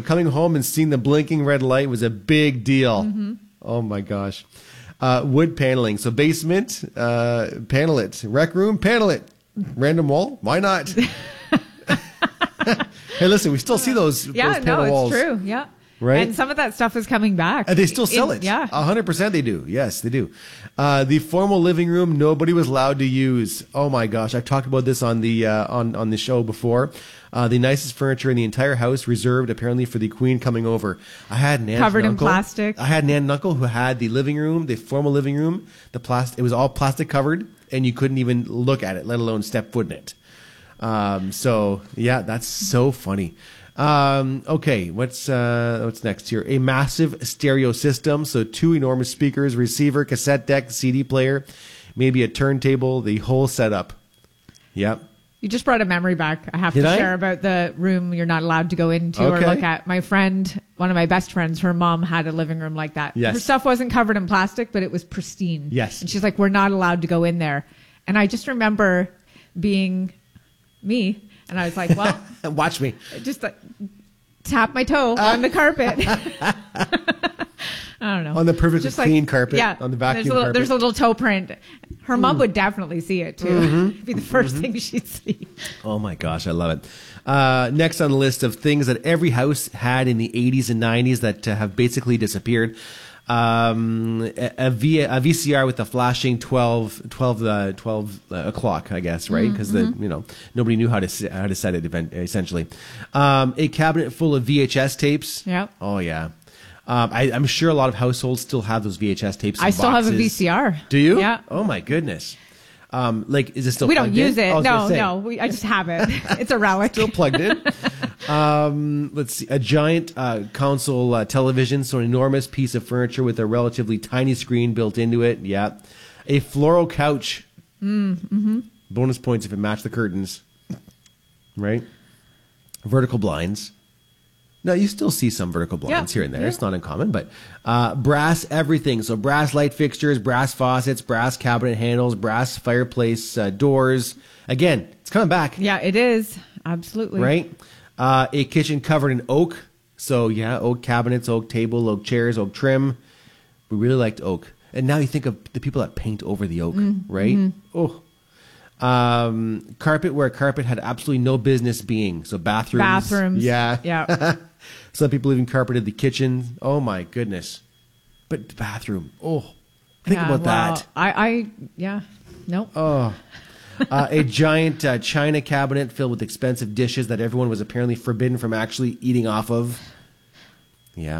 coming home and seeing the blinking red light was a big deal. Oh my gosh. Wood paneling. So basement, panel it. Rec room, panel it. Random wall, why not? Hey, listen, we still see those panel walls. It's true. Yeah. Right? And some of that stuff is coming back. And they still sell it. Yeah. 100% they do. Yes, they do. The formal living room, nobody was allowed to use. Oh my gosh. I've talked about this on the, on the show before. The nicest furniture in the entire house reserved apparently for the queen coming over. I had an aunt covered and in uncle. plastic. I had an aunt and uncle who had the living room, the formal living room, it was all plastic covered and you couldn't even look at it, let alone step foot in it. So yeah, that's so funny. Okay, what's next here? A massive stereo system, so 2 enormous speakers, receiver, cassette deck, CD player, maybe a turntable, the whole setup. Yep. You just brought a memory back. I have to share about the room you're not allowed to go into or look at. My friend, one of my best friends, her mom had a living room like that. Yes. Her stuff wasn't covered in plastic, but it was pristine. Yes. And she's like, we're not allowed to go in there. And I just remember being me. And I was like, well, watch me. Just like, tap my toe on the carpet. I don't know. On the perfectly clean carpet. Yeah. On the vacuum carpet. There's a little toe print. Her mom would definitely see it too. It'd be the first thing she'd see. Oh my gosh, I love it. Next on the list of things that every house had in the 80s and 90s that have basically disappeared. A VCR with the flashing 12 o'clock, I guess, right? Because nobody knew how to set it essentially. A cabinet full of VHS tapes. Yeah. Oh yeah. I'm sure a lot of households still have those VHS tapes. I still have a VCR. Do you? Yeah. Oh my goodness. Is it still? We don't use it. No. I just have it. It's a relic. Still plugged in. Let's see. A giant console television, so an enormous piece of furniture with a relatively tiny screen built into it. Yeah. A floral couch. Bonus points if it matched the curtains. Right. Vertical blinds. Now, you still see some vertical blinds here and there. Yeah. It's not uncommon, but brass everything. So brass light fixtures, brass faucets, brass cabinet handles, brass fireplace doors. Again, it's coming back. Yeah, it is. Absolutely. Right? A kitchen covered in oak. So, yeah, oak cabinets, oak table, oak chairs, oak trim. We really liked oak. And now you think of the people that paint over the oak, right? Oh. Carpet where carpet had absolutely no business being. So bathrooms. Yeah. Some people even carpeted the kitchen. Oh my goodness. But the bathroom. Oh, think about that. Nope. Oh, a giant china cabinet filled with expensive dishes that everyone was apparently forbidden from actually eating off of. Yeah.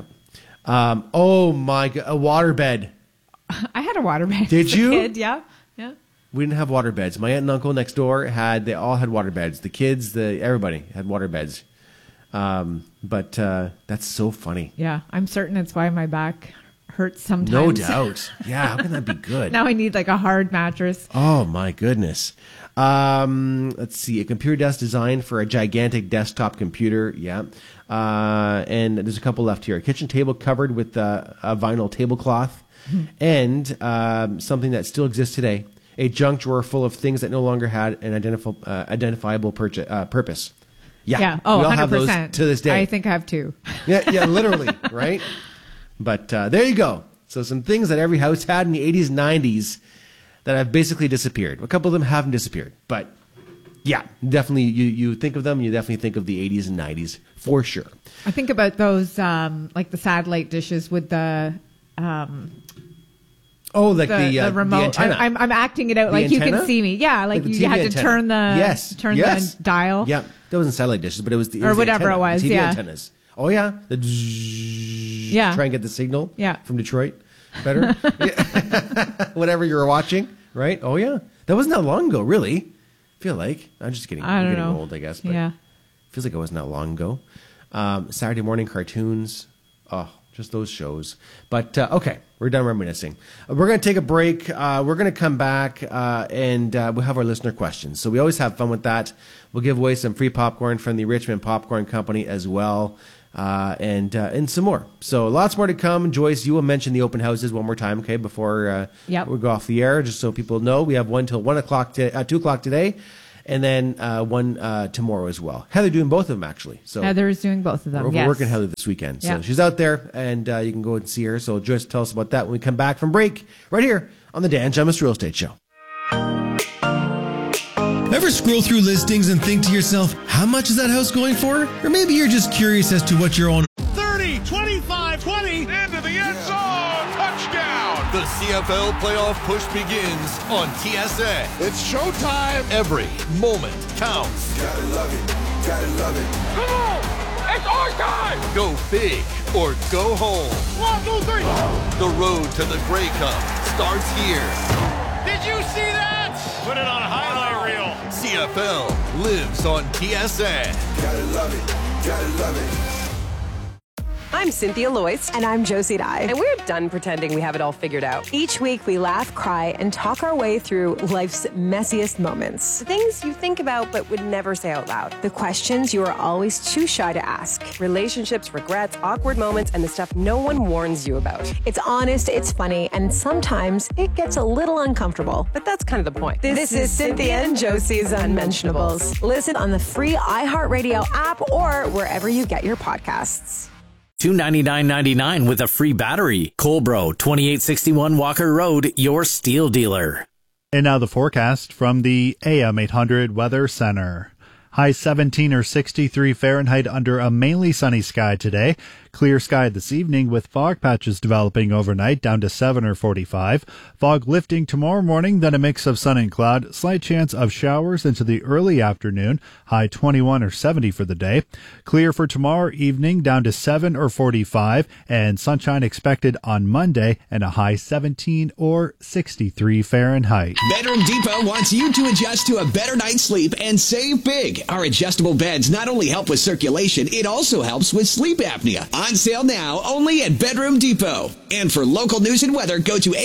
Oh my God. A waterbed. I had a waterbed. Did you? Kid. Yeah. We didn't have water beds. My aunt and uncle next door they all had water beds. The kids, everybody had water beds. But that's so funny. Yeah, I'm certain it's why my back hurts sometimes. No doubt. Yeah, how can that be good? Now I need like a hard mattress. Oh my goodness. Let's see. A computer desk designed for a gigantic desktop computer. Yeah. And there's a couple left here. A kitchen table covered with a vinyl tablecloth. And something that still exists today. A junk drawer full of things that no longer had an identifiable purpose. Yeah. Oh, we all 100%. have those to this day. I think I have two. Yeah, literally, right? But there you go. So some things that every house had in the 80s and 90s that have basically disappeared. A couple of them haven't disappeared. But yeah, definitely you think of them, you definitely think of the 80s and 90s for sure. I think about those like the satellite dishes with the... the remote. The antenna. I'm acting it out like antenna? You can see me. Yeah, like you had to turn the dial. Yeah, that wasn't satellite dishes, but it was the whatever antenna, it was. TV Yeah, antennas. Oh yeah, try and get the signal. Yeah. From Detroit. Better. Whatever you were watching, right? Oh yeah, that wasn't that long ago, really. I feel like I'm just getting old, I guess. But yeah, feels like it wasn't that long ago. Saturday morning cartoons. Oh. Just those shows. But, okay, we're done reminiscing. We're going to take a break. We're going to come back and we'll have our listener questions. So we always have fun with that. We'll give away some free popcorn from the Richmond Popcorn Company as well and some more. So lots more to come. Joyce, you will mention the open houses one more time, okay, before we go off the air, just so people know. We have one till 2 o'clock today. and then one tomorrow as well. Heather doing both of them, actually. So Heather is doing both of them. We're overworking Heather this weekend. So she's out there, and you can go and see her. So just tell us about that when we come back from break, right here on the Dan Gemis Real Estate Show. Ever scroll through listings and think to yourself, how much is that house going for? Or maybe you're just curious as to what your own 30, 25, 20, into the end zone, touchdown! The CFL playoff push begins on TSN. It's showtime! Every moment counts. Gotta love it, gotta love it. Come on! It's our time! Go big or go home. 1, 2, 3! The road to the Grey Cup starts here. Did you see that? Put it on a highlight reel. CFL lives on TSN. Gotta love it, gotta love it. I'm Cynthia Loyce. And I'm Josie Dye. And we're done pretending we have it all figured out. Each week we laugh, cry, and talk our way through life's messiest moments. The things you think about but would never say out loud. The questions you are always too shy to ask. Relationships, regrets, awkward moments, and the stuff no one warns you about. It's honest, it's funny, and sometimes it gets a little uncomfortable. But that's kind of the point. This is Cynthia and Josie's Unmentionables. Listen on the free iHeartRadio app or wherever you get your podcasts. $299.99 with a free battery. Colbro, 2861 Walker Road, your steel dealer. And now the forecast from the AM 800 Weather Center. High 17 or 63 Fahrenheit under a mainly sunny sky today. Clear sky this evening with fog patches developing overnight down to 7 or 45. Fog lifting tomorrow morning, then a mix of sun and cloud. Slight chance of showers into the early afternoon. High 21 or 70 for the day. Clear for tomorrow evening down to 7 or 45. And sunshine expected on Monday and a high 17 or 63 Fahrenheit. Bedroom Depot wants you to adjust to a better night's sleep and save big. Our adjustable beds not only help with circulation, it also helps with sleep apnea. On sale now, only at Bedroom Depot. And for local news and weather, go to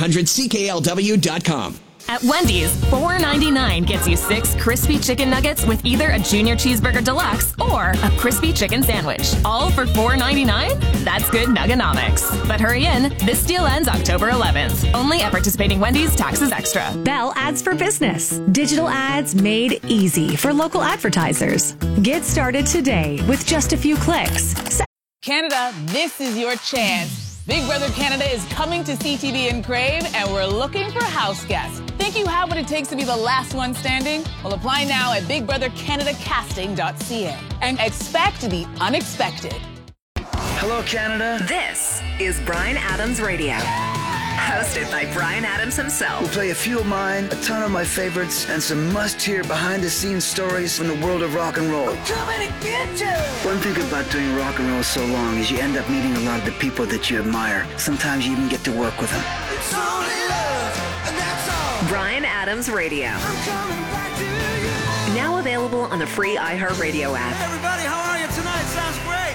am800cklw.com. At Wendy's, $4.99 gets you 6 crispy chicken nuggets with either a Junior Cheeseburger Deluxe or a crispy chicken sandwich. All for $4.99? That's good nuggonomics. But hurry in, this deal ends October 11th. Only at participating Wendy's, taxes extra. Bell Ads for Business. Digital ads made easy for local advertisers. Get started today with just a few clicks. Canada, this is your chance. Big Brother Canada is coming to CTV and Crave, and we're looking for house guests. Think you have what it takes to be the last one standing? Well, apply now at bigbrothercanadacasting.ca and expect the unexpected. Hello, Canada. This is Bryan Adams Radio. Hosted by Bryan Adams himself. We'll play a few of mine, a ton of my favorites, and some must-hear behind-the-scenes stories from the world of rock and roll. We're coming to get you! One thing about doing rock and roll so long is you end up meeting a lot of the people that you admire. Sometimes you even get to work with them. It's only love, and that's all. Bryan Adams Radio. I'm coming back to you. Now available on the free iHeartRadio app. Hey everybody, how are you tonight? Sounds great.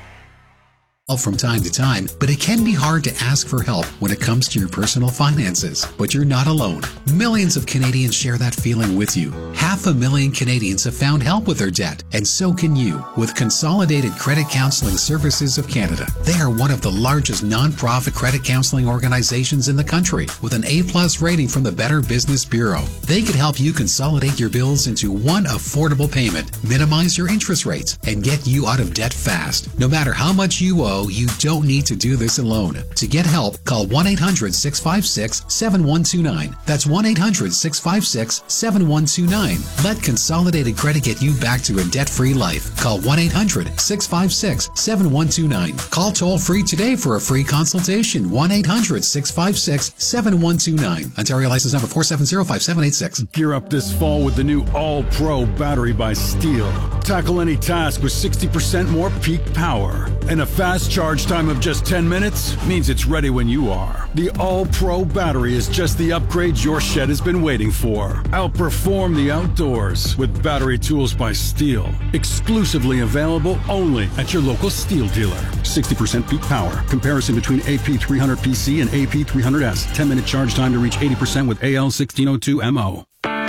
From time to time, but it can be hard to ask for help when it comes to your personal finances. But you're not alone. Millions of Canadians share that feeling with you. 500,000 Canadians have found help with their debt, and so can you with Consolidated Credit Counseling Services of Canada. They are one of the largest non-profit credit counseling organizations in the country with an A+ rating from the Better Business Bureau. They could help you consolidate your bills into one affordable payment, minimize your interest rates, and get you out of debt fast. No matter how much you owe, you don't need to do this alone. To get help, call 1-800-656-7129. That's 1-800-656-7129. Let Consolidated Credit get you back to a debt-free life. Call 1-800-656-7129. Call toll-free today for a free consultation. 1-800-656-7129. Ontario license number 4705786. Gear up this fall with the new All-Pro battery by Steel. Tackle any task with 60% more peak power. And a fast charge time of just 10 minutes means it's ready when you are. The All-Pro battery is just the upgrade your shed has been waiting for. Outperform the outdoors with battery tools by Steel. Exclusively available only at your local Steel dealer. 60% peak power. Comparison between AP300PC and AP300S. 10-minute charge time to reach 80% with AL1602MO.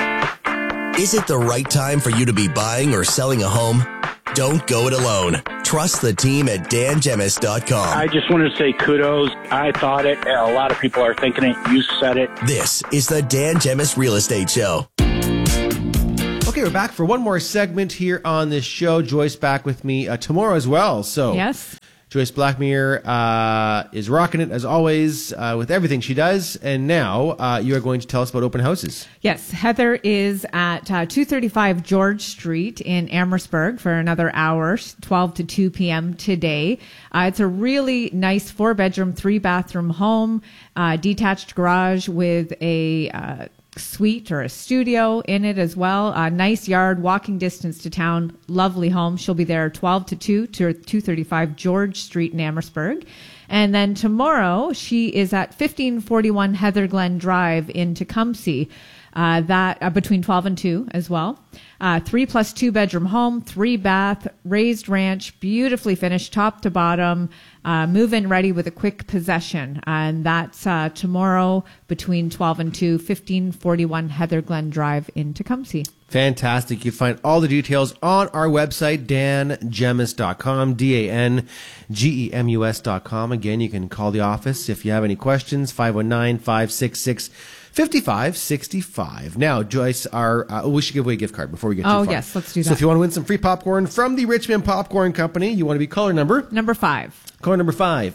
Is it the right time for you to be buying or selling a home? Don't go it alone. Trust the team at dangemis.com. I just wanted to say kudos. I thought it. A lot of people are thinking it. You said it. This is the Dan Gemis Real Estate Show. Okay, we're back for one more segment here on this show. Joyce back with me tomorrow as well. So yes, Joyce Blackmere is rocking it as always with everything she does. And now you are going to tell us about open houses. Yes, Heather is at 235 George Street in Amherstburg for another hour, 12 to 2 p.m. today. It's a really nice 4-bedroom, 3-bathroom home, detached garage with a suite or a studio in it as well. A nice yard, walking distance to town, lovely home. She'll be there 12 to 2 to 235 George Street in Amherstburg. And then tomorrow she is at 1541 Heather Glen Drive in Tecumseh. That between 12 and 2 as well. 3+2 bedroom home, 3-bath, raised ranch, beautifully finished top to bottom, move-in ready with a quick possession. And that's tomorrow between 12 and 2, 1541 Heather Glen Drive in Tecumseh. Fantastic. You can find all the details on our website, dangemus.com, DANGEMUS.com. Again, you can call the office if you have any questions, 519-566-5565. Now, Joyce, we should give away a gift card before we get too far. Oh, yes, let's do that. So if you want to win some free popcorn from the Richmond Popcorn Company, you want to be caller number? Number 5. Caller number 5,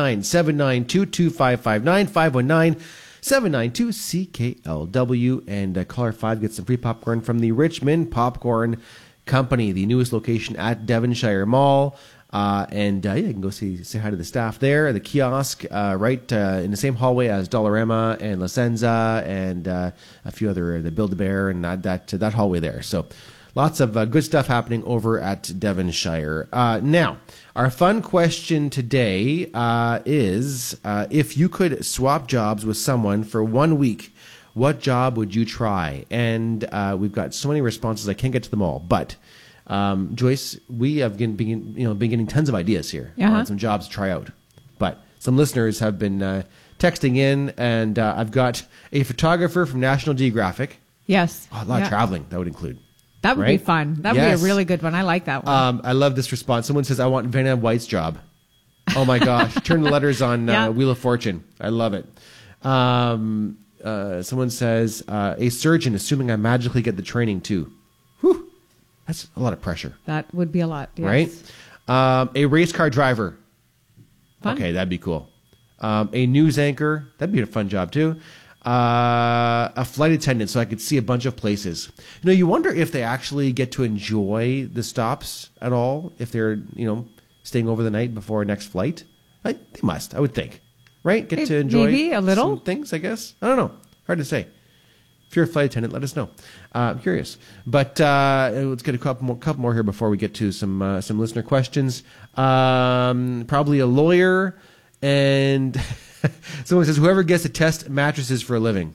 519-792-2559, 519-792-CKLW. And caller 5 gets some free popcorn from the Richmond Popcorn Company, the newest location at Devonshire Mall. You can go say hi to the staff there. The kiosk right in the same hallway as Dollarama and La Senza and a few other, the Build-A-Bear and that hallway there. So lots of good stuff happening over at Devonshire. Now, our fun question today is if you could swap jobs with someone for 1 week, what job would you try? And we've got so many responses, I can't get to them all, but Joyce, we have been getting tons of ideas here on some jobs to try out. But some listeners have been texting in, and I've got a photographer from National Geographic. Yes. Oh, a lot of traveling that would include. That would be fun. That would be a really good one. I like that one. I love this response. Someone says, I want Vanna White's job. Oh, my gosh. Turn the letters on Wheel of Fortune. I love it. Someone says, a surgeon, assuming I magically get the training, too. Whew. That's a lot of pressure. That would be a lot, yes. Right? A race car driver. Fun. Okay, that'd be cool. A news anchor. That'd be a fun job, too. A flight attendant, so I could see a bunch of places. You wonder if they actually get to enjoy the stops at all, if they're, staying over the night before next flight. They must, I would think. Right? Get to enjoy maybe a little some things, I guess. I don't know. Hard to say. If you're a flight attendant, let us know. I'm curious. But let's get a couple more here before we get to some listener questions. Probably a lawyer, and someone says, whoever gets to test mattresses for a living.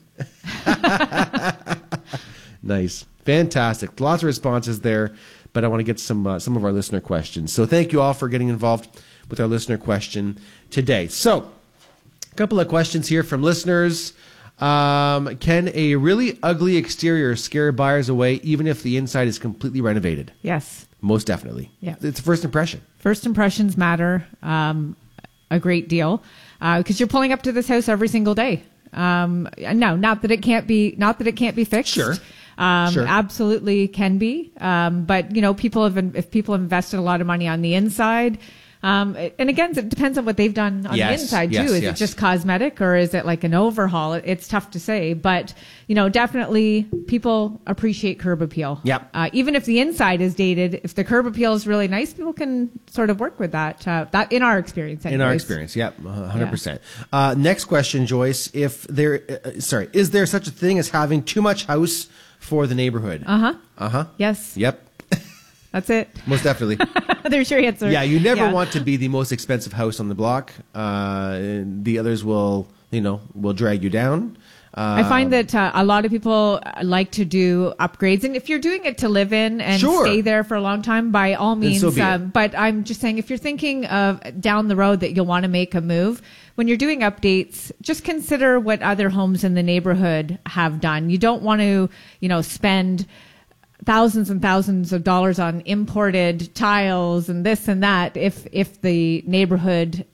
Nice. Fantastic. Lots of responses there, but I want to get some of our listener questions. So thank you all for getting involved with our listener question today. So a couple of questions here from listeners. Can a really ugly exterior scare buyers away even if the inside is completely renovated? Yes. Most definitely. Yeah. It's a first impression. First impressions matter a great deal because you're pulling up to this house every single day. No, not that it can't be fixed. Sure. Sure. Absolutely can be. But if people have invested a lot of money on the inside, and again, it depends on what they've done on the inside too. Is it just cosmetic or is it like an overhaul? It's tough to say, but definitely people appreciate curb appeal. Yep. Even if the inside is dated, if the curb appeal is really nice, people can sort of work with that. That in our experience, anyways. In our experience, yep, 100%. Next question, Joyce: is there such a thing as having too much house for the neighborhood? Yes. Yep. That's it. Most definitely. There's your answer. Yeah, you never want to be the most expensive house on the block. The others will drag you down. I find that a lot of people like to do upgrades, and if you're doing it to live in and stay there for a long time, by all means. So be it. But I'm just saying, if you're thinking of down the road that you'll want to make a move, when you're doing updates, just consider what other homes in the neighborhood have done. You don't want to, spend thousands and thousands of dollars on imported tiles and this and that if the neighborhood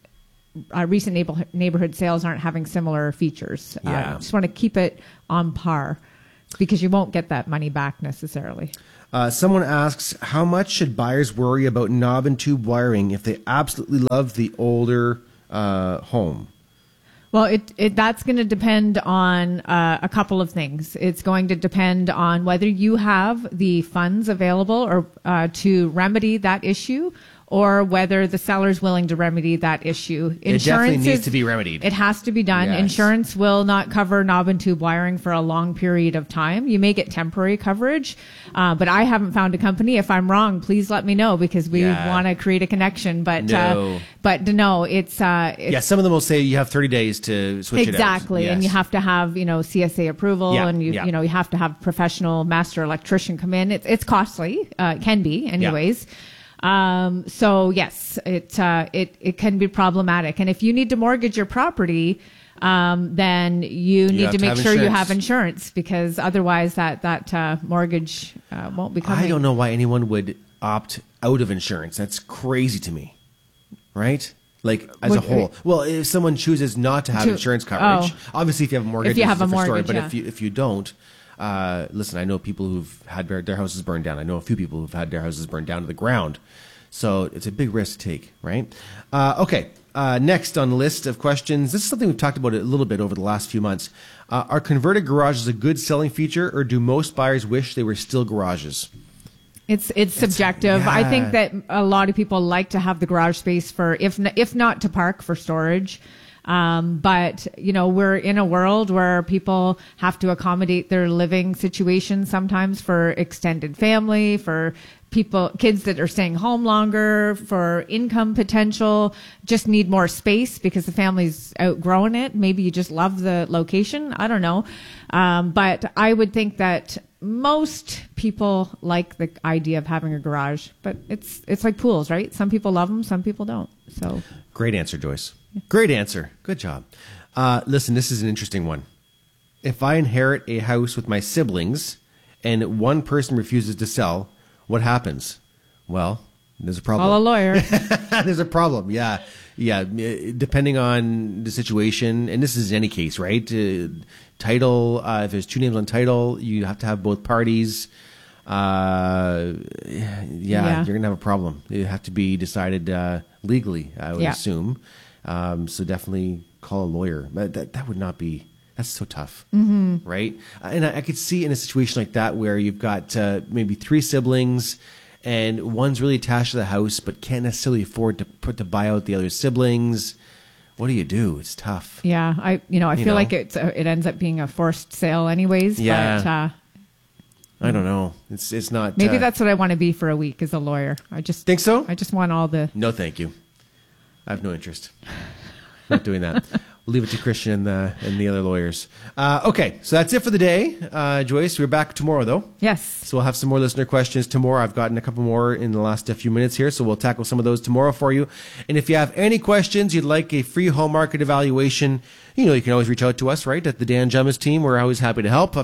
recent neighborhood sales aren't having similar features. Just want to keep it on par. because you won't get that money back necessarily. Someone asks, how much should buyers worry about knob and tube wiring if they absolutely love the older home? Well, that's going to depend on a couple of things. It's going to depend on whether you have the funds available or to remedy that issue, or whether the seller's willing to remedy that issue. It definitely needs to be remedied. It has to be done. Yes. Insurance will not cover knob and tube wiring for a long period of time. You may get temporary coverage, but I haven't found a company. If I'm wrong, please let me know, because we want to create a connection. But no, it's some of them will say you have 30 days to switch it out. Exactly, Yes. and you have to have CSA approval, and you have to have professional master electrician come in. It's costly. It can be, anyways. Yeah. So yes, it can be problematic. And if you need to mortgage your property, then you need to make sure you have insurance, because otherwise that mortgage won't be coming. I don't know why anyone would opt out of insurance. That's crazy to me, right? Like as a whole. Well, if someone chooses not to have insurance coverage, obviously if you have a mortgage, if you have it's a a different mortgage, story. But if you don't, listen, I know people who've had their houses burned down. I know a few people who've had their houses burned down to the ground. So it's a big risk to take, right? Okay. Next on the list of questions, this is something we've talked about a little bit over the last few months. Are converted garages a good selling feature, or do most buyers wish they were still garages? It's subjective. Yeah. I think that a lot of people like to have the garage space for, if not to park, for storage. But we're in a world where people have to accommodate their living situation sometimes for extended family, for kids that are staying home longer, for income potential, just need more space because the family's outgrown it. Maybe you just love the location. I don't know. But I would think that most people like the idea of having a garage, but it's like pools, right? Some people love them, some people don't. So great answer, Joyce. Great answer. Good job. Listen, this is an interesting one. If I inherit a house with my siblings and one person refuses to sell, what happens? Well, there's a problem. Call a lawyer. There's a problem. Yeah. Depending on the situation, and this is in any case, right? Title, if there's two names on title, you have to have both parties. You're going to have a problem. It have to be decided legally, I would assume. So definitely call a lawyer. That would not be. That's so tough, right? And I could see in a situation like that where you've got maybe three siblings, and one's really attached to the house but can't necessarily afford to buy out the other siblings. What do you do? It's tough. Yeah, I feel like it ends up being a forced sale, anyways. Yeah. But I don't know. It's not. Maybe that's what I want to be for a week, as a lawyer. I just think so. I just want all the. No, thank you. I have no interest. Not doing that. We'll leave it to Christian and the other lawyers. Okay, so that's it for the day. Joyce, we're back tomorrow, though. Yes. So we'll have some more listener questions tomorrow. I've gotten a couple more in the last few minutes here, so we'll tackle some of those tomorrow for you. And if you have any questions, you'd like a free home market evaluation, you can always reach out to us, right, at the Dan Gemmis team. We're always happy to help.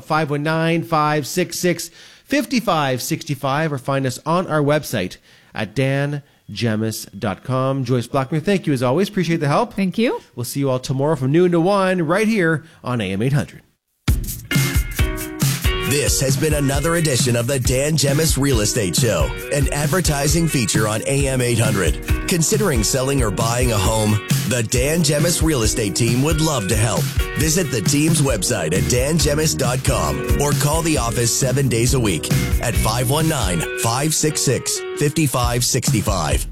519-566-5565, or find us on our website at dangemmis.com. Joyce Blackmer, thank you as always. Appreciate the help. Thank you. We'll see you all tomorrow from noon to 1 right here on AM 800. This has been another edition of the Dan Gemmis Real Estate Show, an advertising feature on AM 800. Considering selling or buying a home? The Dan Gemmis Real Estate Team would love to help. Visit the team's website at dangemmis.com or call the office 7 days a week at 519-566-5565.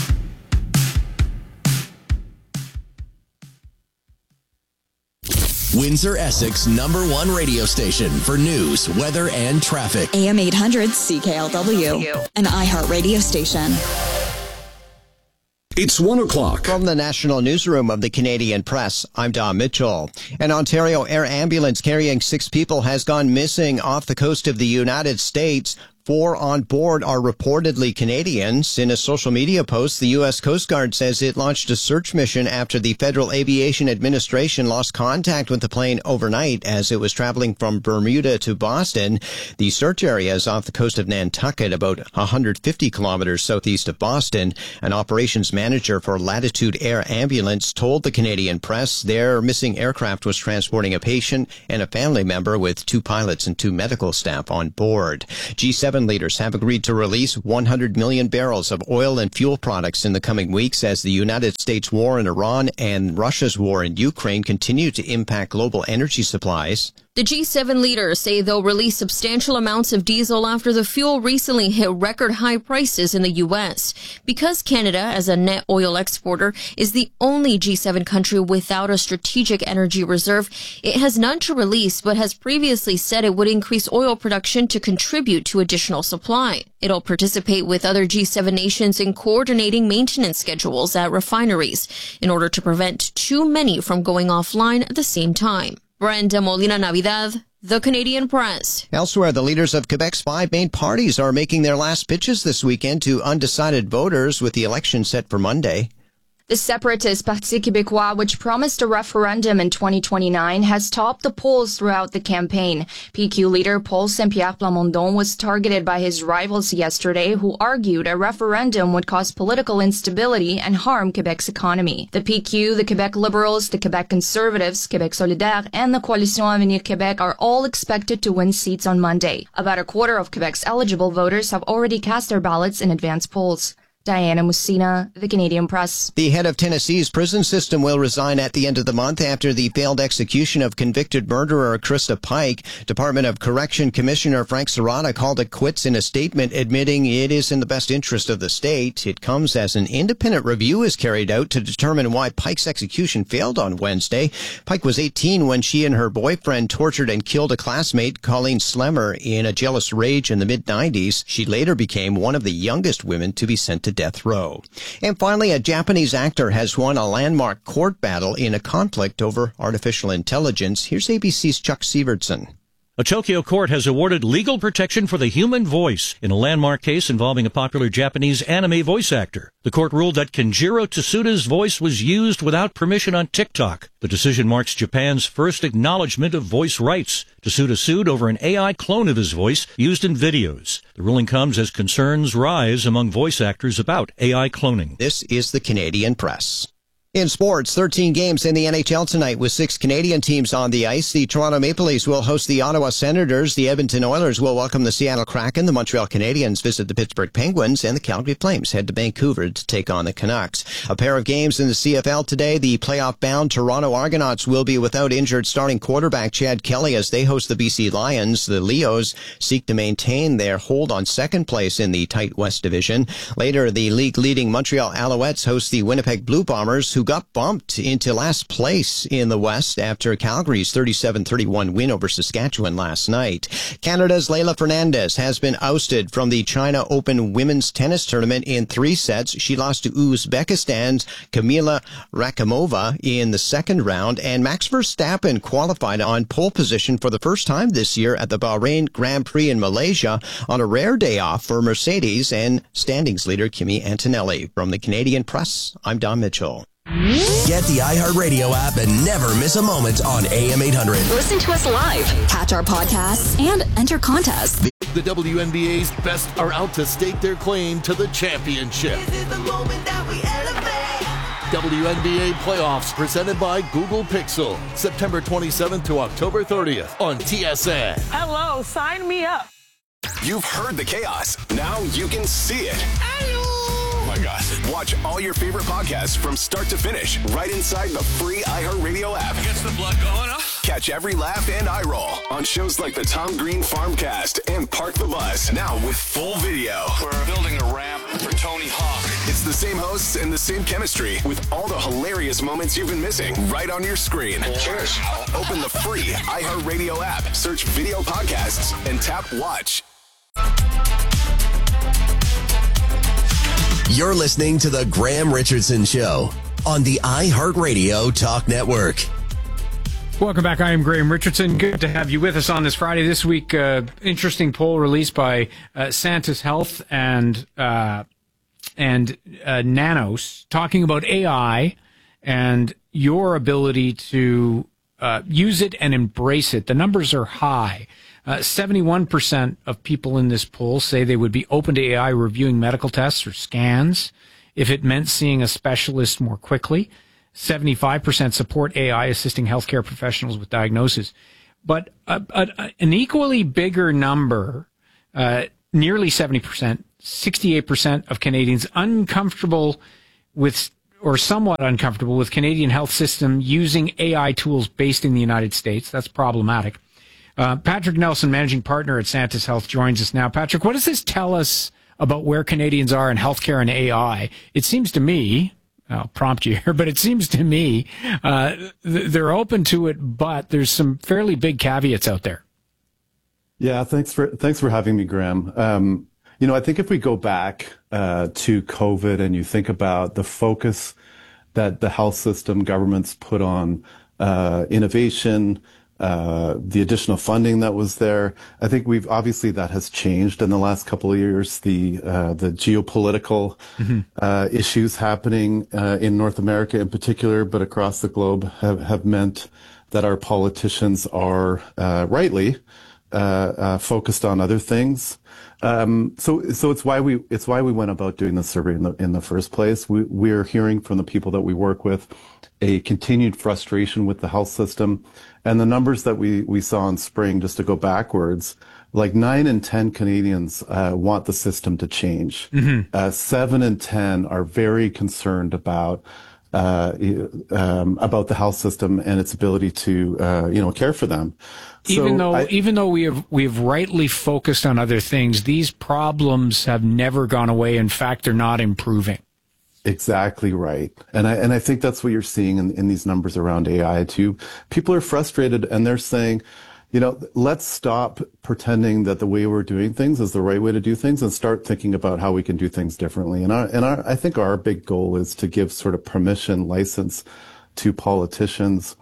Windsor, Essex #1 radio station for news, weather, and traffic. AM 800 CKLW, an iHeart radio station. It's 1 o'clock. From the National Newsroom of the Canadian Press, I'm Don Mitchell. An Ontario air ambulance carrying 6 people has gone missing off the coast of the United States. 4 on board are reportedly Canadians. In a social media post, the U.S. Coast Guard says it launched a search mission after the Federal Aviation Administration lost contact with the plane overnight as it was traveling from Bermuda to Boston. The search area is off the coast of Nantucket, about 150 kilometers southeast of Boston. An operations manager for Latitude Air Ambulance told the Canadian press their missing aircraft was transporting a patient and a family member with 2 pilots and 2 medical staff on board. G7 leaders have agreed to release 100 million barrels of oil and fuel products in the coming weeks as the United States war in Iran and Russia's war in Ukraine continue to impact global energy supplies. The G7 leaders say they'll release substantial amounts of diesel after the fuel recently hit record high prices in the U.S. Because Canada, as a net oil exporter, is the only G7 country without a strategic energy reserve, it has none to release but has previously said it would increase oil production to contribute to additional supply. It'll participate with other G7 nations in coordinating maintenance schedules at refineries in order to prevent too many from going offline at the same time. Brenda Molina Navidad, The Canadian Press. Elsewhere, the leaders of Quebec's 5 main parties are making their last pitches this weekend to undecided voters with the election set for Monday. The separatist Parti Québécois, which promised a referendum in 2029, has topped the polls throughout the campaign. PQ leader Paul Saint-Pierre Plamondon was targeted by his rivals yesterday, who argued a referendum would cause political instability and harm Quebec's economy. The PQ, the Quebec Liberals, the Quebec Conservatives, Québec Solidaire, and the Coalition Avenir Québec are all expected to win seats on Monday. About a quarter of Quebec's eligible voters have already cast their ballots in advance polls. Diana Musina, The Canadian Press. The head of Tennessee's prison system will resign at the end of the month after the failed execution of convicted murderer Krista Pike. Department of Correction Commissioner Frank Serrata called it quits in a statement, admitting it is in the best interest of the state. It comes as an independent review is carried out to determine why Pike's execution failed on Wednesday. Pike was 18 when she and her boyfriend tortured and killed a classmate, Colleen Slemmer, in a jealous rage in the mid-90s. She later became one of the youngest women to be sent to death row. And finally, a Japanese actor has won a landmark court battle in a conflict over artificial intelligence. Here's ABC's Chuck Sievertson. A Tokyo court has awarded legal protection for the human voice in a landmark case involving a popular Japanese anime voice actor. The court ruled that Kenjiro Tsuda's voice was used without permission on TikTok. The decision marks Japan's first acknowledgement of voice rights. Tsuda sued over an AI clone of his voice used in videos. The ruling comes as concerns rise among voice actors about AI cloning. This is the Canadian Press. In sports, 13 games in the NHL tonight with 6 Canadian teams on the ice. The Toronto Maple Leafs will host the Ottawa Senators. The Edmonton Oilers will welcome the Seattle Kraken. The Montreal Canadiens visit the Pittsburgh Penguins. And the Calgary Flames head to Vancouver to take on the Canucks. A pair of games in the CFL today. The playoff-bound Toronto Argonauts will be without injured starting quarterback Chad Kelly as they host the BC Lions. The Leos seek to maintain their hold on second place in the tight West Division. Later, the league-leading Montreal Alouettes host the Winnipeg Blue Bombers, who got bumped into last place in the West after Calgary's 37-31 win over Saskatchewan last night. Canada's Leylah Fernandez has been ousted from the China Open women's tennis tournament in 3 sets. She lost to Uzbekistan's Kamila Rakimova in the second round, and Max Verstappen qualified on pole position for the first time this year at the Bahrain Grand Prix in Malaysia on a rare day off for Mercedes and standings leader Kimi Antonelli. From the Canadian Press, I'm Don Mitchell. Get the iHeartRadio app and never miss a moment on AM 800. Listen to us live, catch our podcasts, and enter contests. The WNBA's best are out to stake their claim to the championship. This is the moment that we elevate. WNBA playoffs presented by Google Pixel. September 27th to October 30th on TSN. Hello, sign me up. You've heard the chaos. Now you can see it. Oh my gosh. Watch all your favorite podcasts from start to finish right inside the free iHeartRadio app. Gets the blood going, huh? Catch every laugh and eye roll on shows like the Tom Green Farmcast and Park the Bus. Now with full video. We're building a ramp for Tony Hawk. It's the same hosts and the same chemistry with all the hilarious moments you've been missing right on your screen. Cheers. Open the free iHeartRadio app, search video podcasts, and tap watch. You're listening to The Graham Richardson Show on the iHeartRadio Talk Network. Welcome back. I am Graham Richardson. Good to have you with us on this Friday. This week, interesting poll released by Santis Health and Nanos, talking about AI and your ability to use it and embrace it. The numbers are high. 71% of people in this poll say they would be open to AI reviewing medical tests or scans if it meant seeing a specialist more quickly. 75% support AI assisting healthcare professionals with diagnosis. But an equally bigger number, nearly 70%, 68% of Canadians uncomfortable with, or somewhat uncomfortable with, Canadian health system using AI tools based in the United States. That's problematic. Patrick Nelson, managing partner at Santis Health, joins us now. Patrick, what does this tell us about where Canadians are in healthcare and AI? It seems to me, I'll prompt you here, but it seems to me they're open to it, but there's some fairly big caveats out there. Yeah, thanks for having me, Graham. I think if we go back to COVID and you think about the focus that the health system governments put on innovation, the additional funding that was there, I think obviously that has changed in the last couple of years. The geopolitical issues happening in North America in particular, but across the globe have meant that our politicians are rightly focused on other things. So it's why we went about doing the survey in the first place. We're hearing from the people that we work with a continued frustration with the health system, and the numbers that we saw in spring, just to go backwards, like 9 in 10 Canadians want the system to change. 7 in 10 are very concerned about the health system and its ability to care for them. Even though we have rightly focused on other things, these problems have never gone away. In fact, they're not improving. Exactly right. And I think that's what you're seeing in these numbers around AI too. People are frustrated and they're saying, let's stop pretending that the way we're doing things is the right way to do things and start thinking about how we can do things differently. And I think our big goal is to give sort of permission, license to politicians,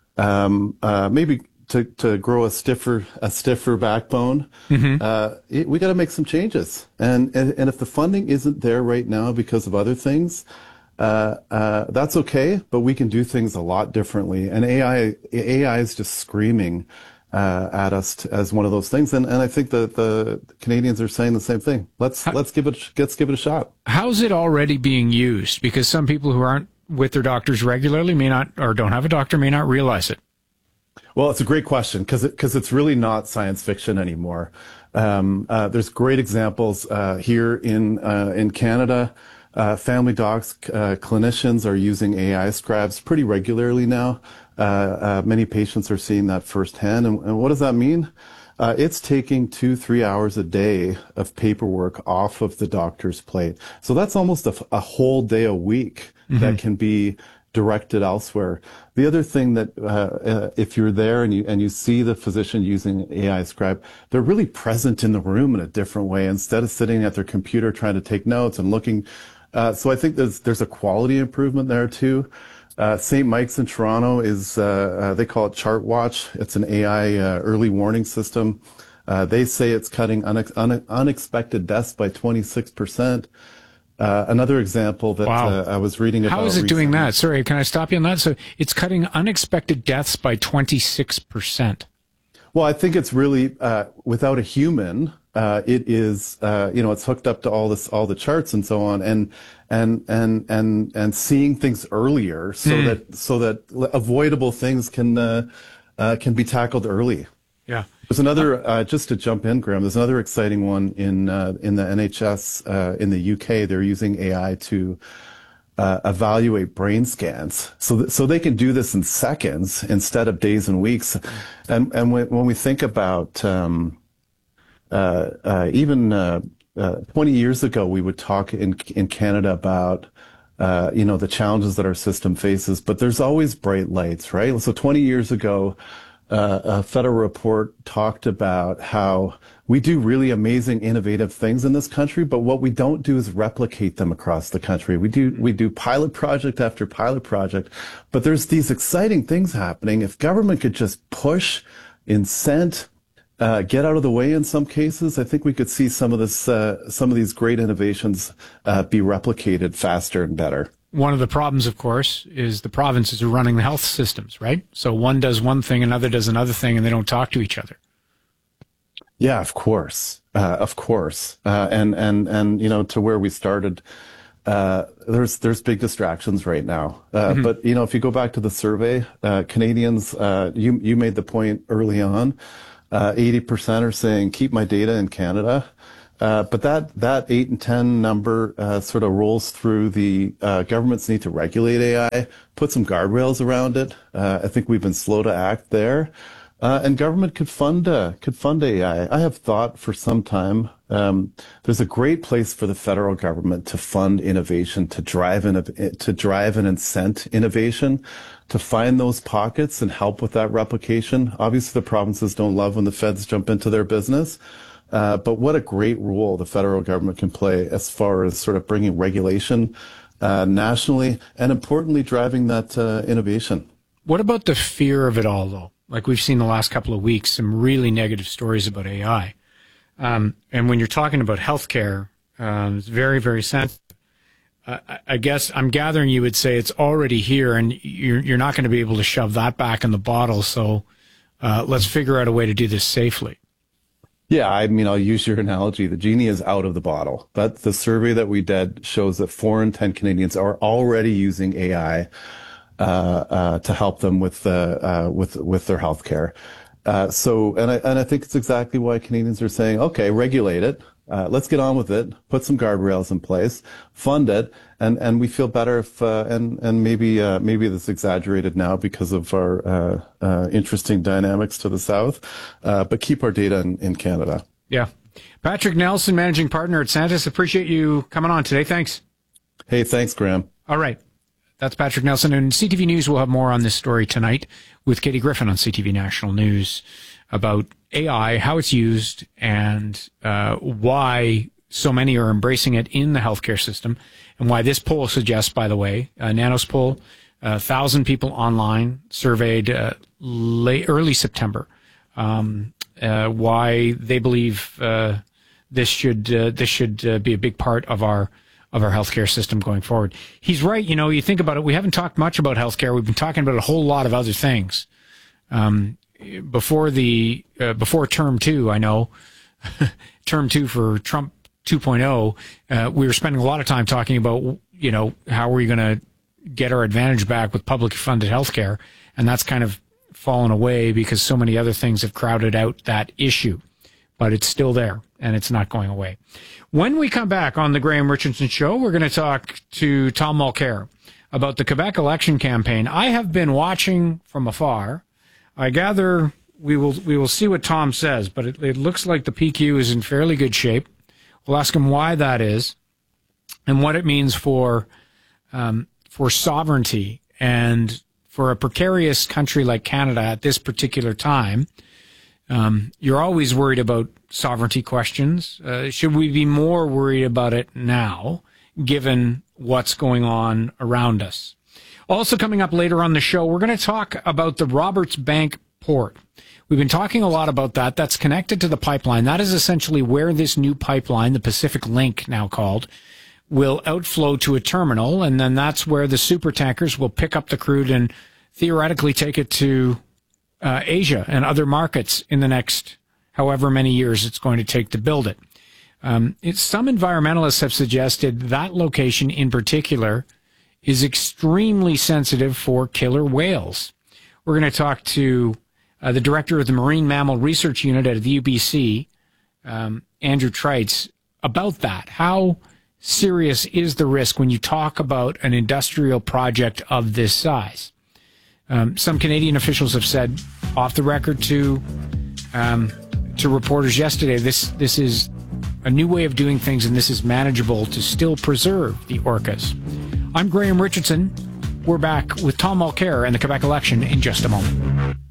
maybe to grow a stiffer backbone. We got to make some changes. And if the funding isn't there right now because of other things, that's okay, but we can do things a lot differently. And AI is just screaming at us as one of those things. And I think that the Canadians are saying the same thing. Let's give it a shot. How's it already being used? Because some people who aren't with their doctors regularly may not, or don't have a doctor, may not realize it. Well, it's a great question because it's really not science fiction anymore. There's great examples here in Canada. Family docs, clinicians are using AI scribes pretty regularly now. Many patients are seeing that firsthand. And what does that mean? It's taking 2-3 hours a day of paperwork off of the doctor's plate. So that's almost a whole day a week that can be directed elsewhere. The other thing that if you're there and you see the physician using AI scribe, they're really present in the room in a different way instead of sitting at their computer trying to take notes and looking. So I think there's a quality improvement there too. St. Mike's in Toronto is they call it ChartWatch. It's an AI early warning system. They say it's cutting unexpected deaths by 26%. Another example that I was reading about. How is it recently. doing that? Sorry, can I stop you on that? So it's cutting unexpected deaths by 26%. Well, I think it's really without a human. It is it's hooked up to all the charts and so on, and seeing things earlier so that avoidable things can be tackled early. Yeah. There's another, just to jump in, Graham, there's another exciting one in the NHS in the UK. They're using AI to evaluate brain scans. So they can do this in seconds instead of days and weeks. And when we think about even 20 years ago, we would talk in Canada about the challenges that our system faces, but there's always bright lights, right? So 20 years ago, a federal report talked about how we do really amazing, innovative things in this country, but what we don't do is replicate them across the country. We do pilot project after pilot project, but there's these exciting things happening. If government could just push, incent, get out of the way in some cases, I think we could see some of these great innovations be replicated faster and better. One of the problems, of course, is the provinces are running the health systems, right? So one does one thing, another does another thing, and they don't talk to each other. Yeah, of course. And to where we started, there's big distractions right now. But, if you go back to the survey, Canadians, you made the point early on, 80% are saying, keep my data in Canada. But that 8 and 10 number sort of rolls through the governments need to regulate AI, put some guardrails around it. I think we've been slow to act there. And government could fund AI. I have thought for some time there's a great place for the federal government to fund innovation, to drive and incent innovation, to find those pockets and help with that replication. Obviously, the provinces don't love when the feds jump into their business. But what a great role the federal government can play as far as sort of bringing regulation nationally and importantly driving that innovation. What about the fear of it all, though? Like we've seen the last couple of weeks, some really negative stories about AI. And when you're talking about healthcare, it's very, very sensitive. I guess I'm gathering you would say it's already here and you're not going to be able to shove that back in the bottle. So let's figure out a way to do this safely. Yeah, I mean, I'll use your analogy. The genie is out of the bottle. But the survey that we did shows that 4 in 10 Canadians are already using AI to help them with their healthcare. So I think it's exactly why Canadians are saying, okay, regulate it. Let's get on with it. Put some guardrails in place, fund it, and we feel better if and maybe that's exaggerated now because of our interesting dynamics to the south, but keep our data in Canada. Yeah, Patrick Nelson, managing partner at Santis. Appreciate you coming on today. Thanks. Hey, thanks, Graham. All right. That's Patrick Nelson. And CTV News will have more on this story tonight with Katie Griffin on CTV National News about AI, how it's used, and why so many are embracing it in the healthcare system, and why this poll suggests, by the way, Nanos poll, 1,000 people online surveyed early September, why they believe this should be a big part of our healthcare system going forward. He's right. You think about it. We haven't talked much about healthcare. We've been talking about a whole lot of other things. Before term 2, I know, term 2 for Trump 2.0, we were spending a lot of time talking about, how are we going to get our advantage back with public funded healthcare? And that's kind of fallen away because so many other things have crowded out that issue. But it's still there, and it's not going away. When we come back on the Graham Richardson Show, we're going to talk to Tom Mulcair about the Quebec election campaign. I have been watching from afar. I gather we will see what Tom says, but it looks like the PQ is in fairly good shape. We'll ask him why that is and what it means for sovereignty and for a precarious country like Canada at this particular time. You're always worried about sovereignty questions. Should we be more worried about it now, given what's going on around us? Also coming up later on the show, we're going to talk about the Roberts Bank port. We've been talking a lot about that. That's connected to the pipeline. That is essentially where this new pipeline, the Pacific Link now called, will outflow to a terminal, and then that's where the super tankers will pick up the crude and theoretically take it to Asia and other markets in the next however many years it's going to take to build it. Some environmentalists have suggested that location in particular is extremely sensitive for killer whales. We're going to talk to the director of the Marine Mammal Research Unit at the UBC, Andrew Treitz, about that. How serious is the risk when you talk about an industrial project of this size? Some Canadian officials have said off the record to reporters yesterday, this is a new way of doing things, and this is manageable to still preserve the orcas. I'm Graham Richardson. We're back with Tom Mulcair and the Quebec election in just a moment.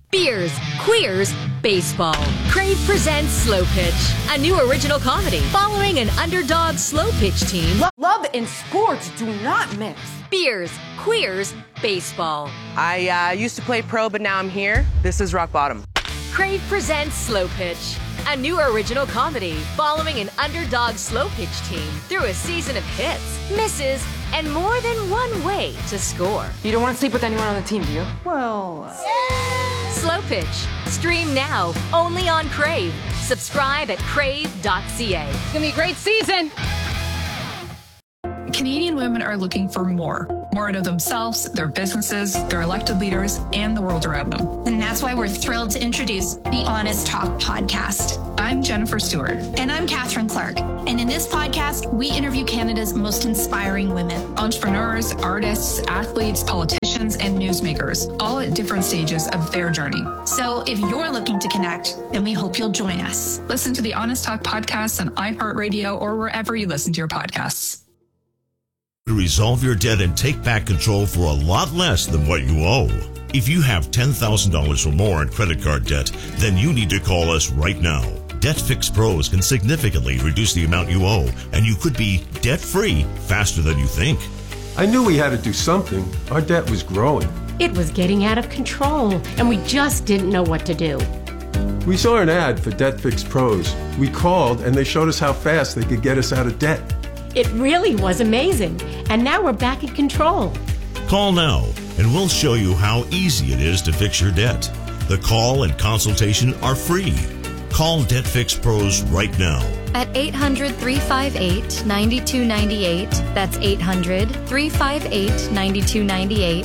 Beers, queers, baseball. Crave presents Slow Pitch, a new original comedy following an underdog slow pitch team. Love and sports do not mix. Beers, queers, baseball. I used to play pro, but now I'm here. This is rock bottom. Crave presents Slow Pitch, a new original comedy following an underdog slow pitch team through a season of hits, misses, and more than one way to score. You don't want to sleep with anyone on the team, do you? Well... Slow Pitch. Stream now, only on Crave. Subscribe at crave.ca. It's going to be a great season. Canadian women are looking for more out of themselves, their businesses, their elected leaders, and the world around them. And that's why we're thrilled to introduce the Honest Talk podcast. I'm Jennifer Stewart. And I'm Catherine Clark. And in this podcast, we interview Canada's most inspiring women. Entrepreneurs, artists, athletes, politicians, and newsmakers, all at different stages of their journey. So if you're looking to connect, then we hope you'll join us. Listen to the Honest Talk podcast on iHeartRadio or wherever you listen to your podcasts. To resolve your debt and take back control for a lot less than what you owe. If you have $10,000 or more in credit card debt, then you need to call us right now. Debt Fix Pros can significantly reduce the amount you owe, and you could be debt-free faster than you think. I knew we had to do something. Our debt was growing. It was getting out of control, and we just didn't know what to do. We saw an ad for Debt Fix Pros. We called, and they showed us how fast they could get us out of debt. It really was amazing, and now we're back in control. Call now, and we'll show you how easy it is to fix your debt. The call and consultation are free. Call Debt Fix Pros right now. At 800-358-9298. That's 800-358-9298.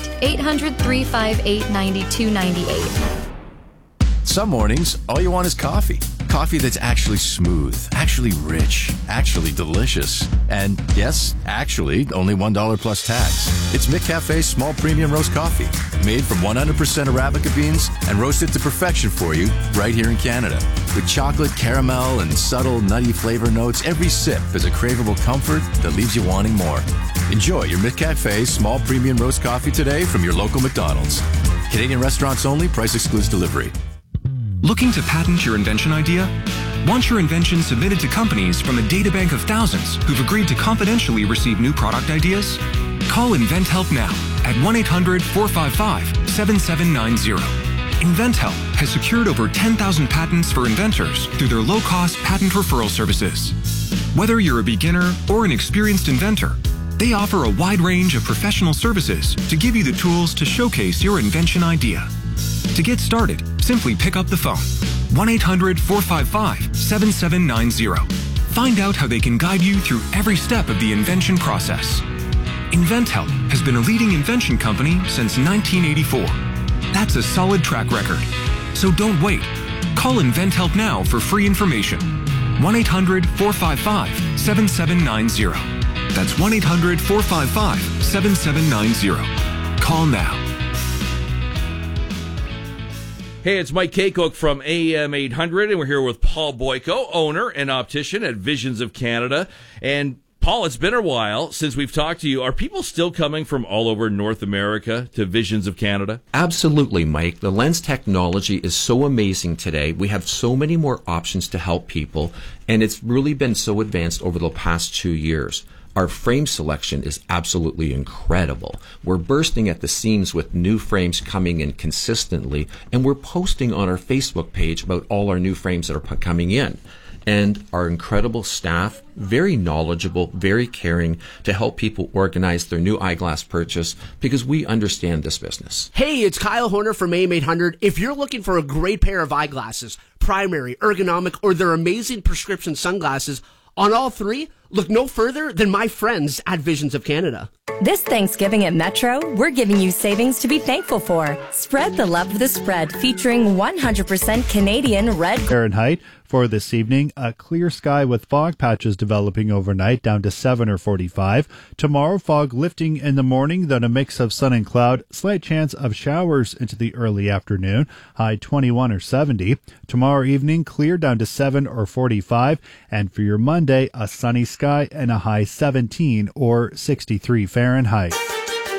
800-358-9298. Some mornings, all you want is coffee. Coffee that's actually smooth, actually rich, actually delicious. And yes, actually, only $1 plus tax. It's McCafe's small premium roast coffee, made from 100% Arabica beans and roasted to perfection for you right here in Canada. With chocolate, caramel, and subtle nutty flavor notes, every sip is a craveable comfort that leaves you wanting more. Enjoy your McCafe small premium roast coffee today from your local McDonald's. Canadian restaurants only, price excludes delivery. Looking to patent your invention idea? Want your invention submitted to companies from a databank of thousands who've agreed to confidentially receive new product ideas? Call InventHelp now at 1-800-455-7790. InventHelp has secured over 10,000 patents for inventors through their low-cost patent referral services. Whether you're a beginner or an experienced inventor, they offer a wide range of professional services to give you the tools to showcase your invention idea. To get started, simply pick up the phone. 1-800-455-7790. Find out how they can guide you through every step of the invention process. InventHelp has been a leading invention company since 1984. That's a solid track record. So don't wait. Call InventHelp now for free information. 1-800-455-7790. That's 1-800-455-7790. Call now. Hey, it's Mike Kaycock from AM 800, and we're here with Paul Boyko, owner and optician at Visions of Canada. And Paul, it's been a while since we've talked to you. Are people still coming from all over North America to Visions of Canada? Absolutely, Mike. The lens technology is so amazing today. We have so many more options to help people, and it's really been so advanced over the past 2 years. Our frame selection is absolutely incredible. We're bursting at the seams with new frames coming in consistently, and we're posting on our Facebook page about all our new frames that are coming in. And our incredible staff, very knowledgeable, very caring to help people organize their new eyeglass purchase because we understand this business. Hey, it's Kyle Horner from AM 800. If you're looking for a great pair of eyeglasses, primary, ergonomic, or their amazing prescription sunglasses, on all three, look no further than my friends at Visions of Canada. This Thanksgiving at Metro, we're giving you savings to be thankful for. Spread the love of the spread, featuring 100% Canadian red Fahrenheit. For this evening, a clear sky with fog patches developing overnight down to 7 or 45. Tomorrow, fog lifting in the morning, then a mix of sun and cloud. Slight chance of showers into the early afternoon, high 21 or 70. Tomorrow evening, clear down to 7 or 45. And for your Monday, a sunny sky and a high 17 or 63 Fahrenheit.